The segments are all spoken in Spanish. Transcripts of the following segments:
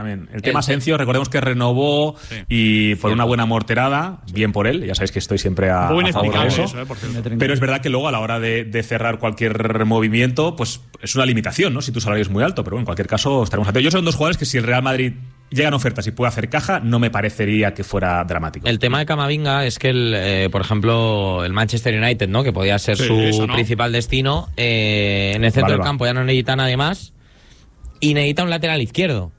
El tema Asensio, recordemos que renovó y por una buena morterada, bien por él, ya sabéis que estoy siempre a favor de eso, pero es verdad que luego a la hora de cerrar cualquier movimiento, pues es una limitación, ¿no? Si tu salario es muy alto, pero bueno, en cualquier caso estaremos atentos. Yo son dos jugadores que si el Real Madrid llegan ofertas y puede hacer caja, no me parecería que fuera dramático. El tema de Camavinga es que, por ejemplo, el Manchester United, ¿no? Que podía ser su principal destino, en el centro del campo ya no necesita nadie más y necesita un lateral izquierdo.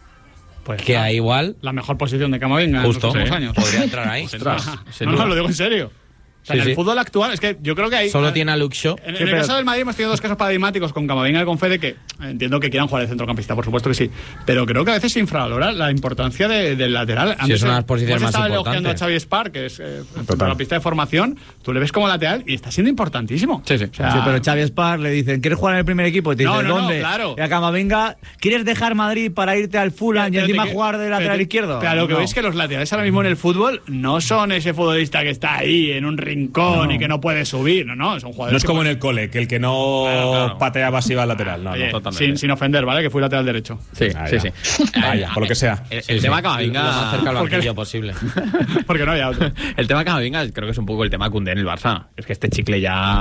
Pues que ahí igual la mejor posición de Camavinga justo, en los últimos años. Podría entrar ahí. No, lo digo en serio. O sea, en el fútbol actual, es que yo creo que hay... Solo tiene a Luke Shaw. En el caso del Madrid hemos tenido dos casos paradigmáticos con Camavinga y con Fede, que entiendo que quieran jugar de centrocampista, por supuesto que sí. Pero creo que a veces se infravalora la importancia del lateral. Antes es una de las posiciones más importantes. Estaba elogiando a Xavi Spar, que es centrocampista de formación. Tú le ves como lateral y está siendo importantísimo. Sí. O sea, sí, pero Xavi Spar le dicen, ¿quieres jugar en el primer equipo? Y te dice, ¿dónde? Claro. Y a Camavinga, ¿quieres dejar Madrid para irte al Fulham y encima jugar de lateral izquierdo? Claro, lo que veis es que los laterales ahora mismo en el fútbol no son ese futbolista que está ahí en un rincón y que no puede subir, no, son jugadores. No es como en el cole, que el que no patea pasiva al lateral, Oye, totalmente. Sin ofender, ¿vale? Que fui lateral derecho. Sí. Vaya, por lo que sea. El tema Camavinga lo más cerca al banquillo posible. Porque no había otro. El tema Camavinga creo que es un poco el tema Koundé en el Barça. Es que este chicle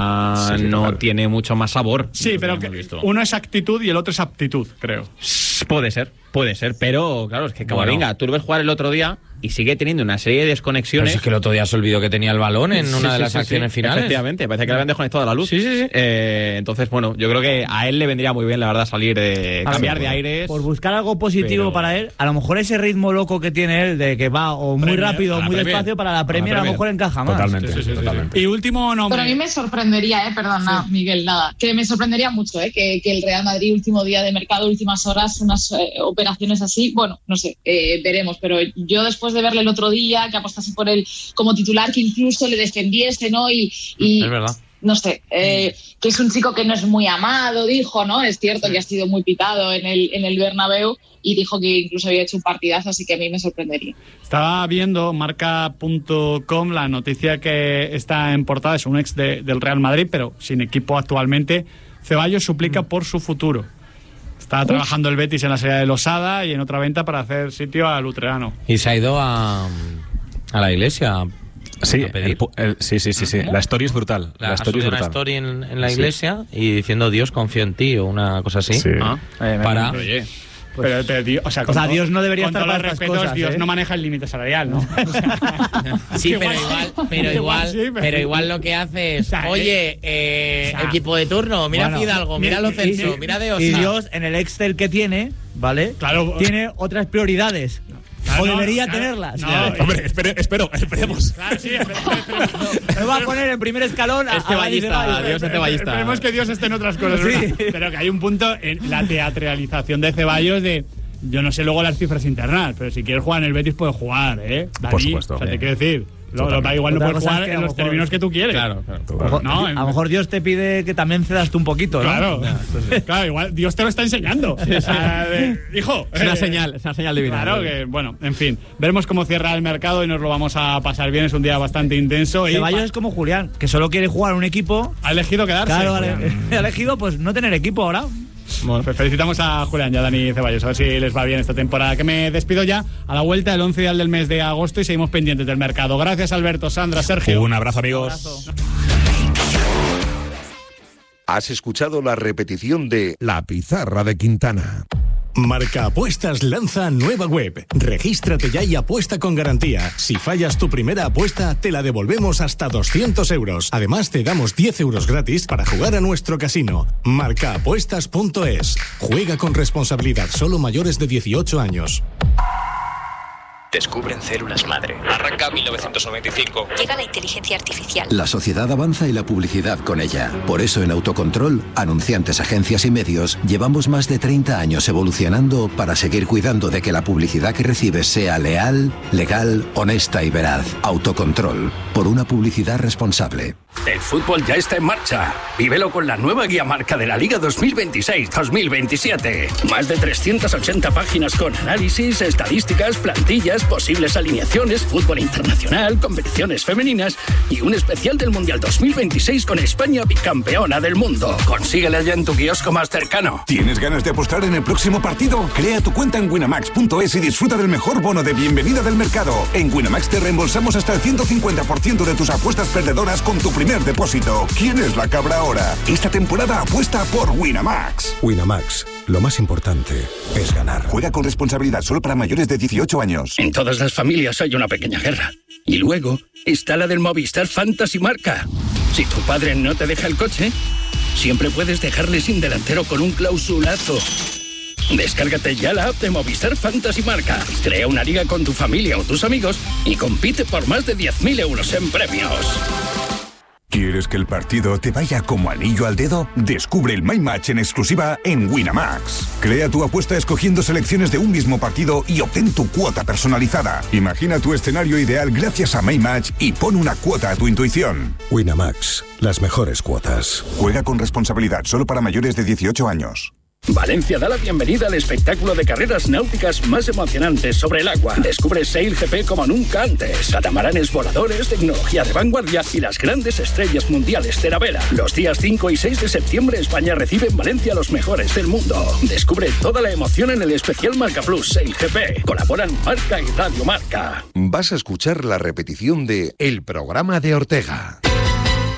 ya no tiene mucho más sabor. Sí, pero que uno es actitud y el otro es aptitud, creo. Puede ser, pero claro, es que Camavinga, tú lo ves jugar el otro día y sigue teniendo una serie de desconexiones. Pero es que el otro día se olvidó que tenía el balón en una de las acciones finales. Efectivamente, parece que le habían desconectado la luz. Sí. Entonces, bueno, yo creo que a él le vendría muy bien, la verdad, salir de cambiar de aires. Por buscar algo positivo para él, a lo mejor ese ritmo loco que tiene él, de que va o muy rápido o muy despacio, para la Premier a lo mejor encaja más. Totalmente. Y último nombre. Pero a mí me sorprendería, perdona, Miguel, nada, que me sorprendería mucho, que el Real Madrid, último día de mercado, últimas horas, unas operaciones así, bueno, no sé, veremos, pero yo después de verle el otro día, que apostase por él como titular, que incluso le defendiese, ¿no? Y es verdad. No sé, que es un chico que no es muy amado, dijo, ¿no? Es cierto que ha sido muy pitado en el Bernabéu y dijo que incluso había hecho un partidazo, así que a mí me sorprendería. Estaba viendo marca.com la noticia que está en portada, es un ex del Real Madrid, pero sin equipo actualmente. Ceballos suplica por su futuro. Está trabajando el Betis en la Serie de Losada y en otra venta para hacer sitio a Luterano. Y se ha ido a la iglesia. Sí, sí. La story es brutal. La story es brutal. Una story en la iglesia y diciendo Dios confío en ti o una cosa así. Sí. Para... Oye. Pero Dios no debería estar para estas cosas. Dios no maneja el límite salarial, ¿no? Sí, pero igual lo que hace es, oye, equipo de turno, mira Fidalgo, mira Lo Celso, mira De Osa. Y Dios, en el Excel que tiene, ¿vale? Claro. Tiene otras prioridades. O debería tenerlas. Hombre, esperemos. Claro, sí, Me va a poner en primer escalón a Dios es ceballista. Esperemos que Dios esté en otras cosas. Sí. Pero que hay un punto en la teatralización de Ceballos de... Yo no sé luego las cifras internas, pero si quieres jugar en el Betis puedes jugar, ¿eh? Dani, por supuesto. O sea, te quiero decir... igual no puedes jugar en los términos que tú quieres. Claro. A lo mejor Dios te pide que también cedas tú un poquito, ¿no? Claro, igual Dios te lo está enseñando. Hijo. Es una señal divina. Claro que, bueno, en fin. Veremos cómo cierra el mercado y nos lo vamos a pasar bien. Es un día bastante intenso. Ceballos es como Julián, que solo quiere jugar en un equipo. Ha elegido quedarse. Claro, ha elegido pues no tener equipo ahora. Bueno, pues felicitamos a Julián y a Dani Ceballos, a ver si les va bien esta temporada. Que me despido ya, a la vuelta el 11 ideal del mes de agosto y seguimos pendientes del mercado. Gracias, Alberto, Sandra, Sergio. Un abrazo, amigos. Has escuchado la repetición de La Pizarra de Quintana. Marca Apuestas lanza nueva web. Regístrate ya y apuesta con garantía. Si fallas tu primera apuesta, te la devolvemos hasta 200 euros. Además, te damos 10 euros gratis para jugar a nuestro casino. Marcaapuestas.es. Juega con responsabilidad. Solo mayores de 18 años. Descubren células madre. Arranca 1995. Llega la inteligencia artificial. La sociedad avanza y la publicidad con ella. Por eso en Autocontrol, anunciantes, agencias y medios, llevamos más de 30 años evolucionando para seguir cuidando de que la publicidad que recibes sea leal, legal, honesta y veraz. Autocontrol. Por una publicidad responsable. El fútbol ya está en marcha. Vívelo con la nueva guía marca de la Liga 2026-2027. Más de 380 páginas con análisis, estadísticas, plantillas, posibles alineaciones, fútbol internacional, competiciones femeninas y un especial del Mundial 2026 con España bicampeona del mundo. Consíguela ya en tu kiosco más cercano. ¿Tienes ganas de apostar en el próximo partido? Crea tu cuenta en winamax.es y disfruta del mejor bono de bienvenida del mercado. En Winamax te reembolsamos hasta el 150% de tus apuestas perdedoras con tu primer depósito. ¿Quién es la cabra ahora? Esta temporada apuesta por Winamax. Winamax, lo más importante es ganar. Juega con responsabilidad, solo para mayores de 18 años. En todas las familias hay una pequeña guerra. Y luego está la del Movistar Fantasy Marca. Si tu padre no te deja el coche, siempre puedes dejarle sin delantero con un clausulazo. Descárgate ya la app de Movistar Fantasy Marca. Crea una liga con tu familia o tus amigos y compite por más de 10.000 euros en premios. ¿Quieres que el partido te vaya como anillo al dedo? Descubre el My Match en exclusiva en Winamax. Crea tu apuesta escogiendo selecciones de un mismo partido y obtén tu cuota personalizada. Imagina tu escenario ideal gracias a My Match y pon una cuota a tu intuición. Winamax, las mejores cuotas. Juega con responsabilidad, solo para mayores de 18 años. Valencia da la bienvenida al espectáculo de carreras náuticas más emocionantes sobre el agua. Descubre SailGP como nunca antes. Catamaranes voladores, tecnología de vanguardia y las grandes estrellas mundiales de la vela. Los días 5 y 6 de septiembre España recibe en Valencia a los mejores del mundo. Descubre toda la emoción en el especial Marca Plus SailGP. Colaboran Marca y Radio Marca. Vas a escuchar la repetición de El programa de Ortega.